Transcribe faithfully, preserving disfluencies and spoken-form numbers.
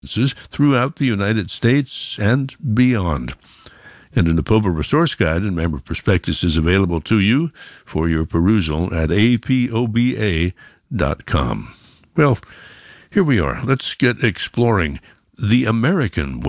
throughout the United States and beyond. And an APOBA resource guide and member prospectus is available to you for your perusal at A P O B A dot com. Well, here we are. Let's get exploring the American way.